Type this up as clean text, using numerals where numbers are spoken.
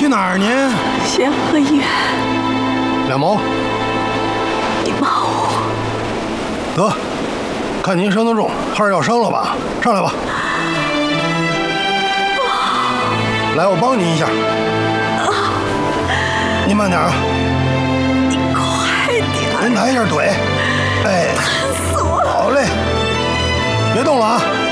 去哪儿呢？ 协和医院。 两毛。 你帮我。 得，看您伤得重，还是要生了吧？上来吧。来，我帮您一下。您慢点啊。 你快点。 您抬一下腿。哎。 疼死我了。 好嘞，别动了啊。